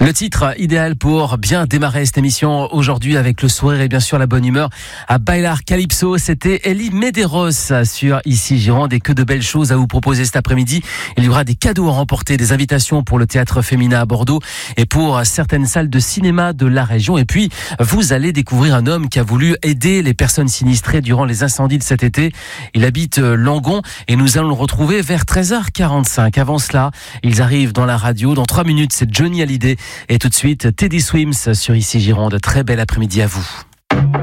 Le titre idéal pour bien démarrer cette émission aujourd'hui avec le sourire et bien sûr la bonne humeur à Bailar Calypso. C'était Elie Medeiros sur Ici Gironde et que de belles choses à vous proposer cet après-midi. Il y aura des cadeaux à remporter, des invitations pour le théâtre féminin à Bordeaux et pour certaines salles de cinéma de la région. Et puis, vous allez découvrir un homme qui a voulu aider les personnes sinistrées durant les incendies de cet été. Il habite Langon et nous allons le retrouver vers 13h45. Avant cela, ils arrivent dans la radio. Dans 3 minutes, c'est Johnny Hallyday. Et tout de suite, Teddy Swims sur Ici Gironde. Très bel après-midi à vous.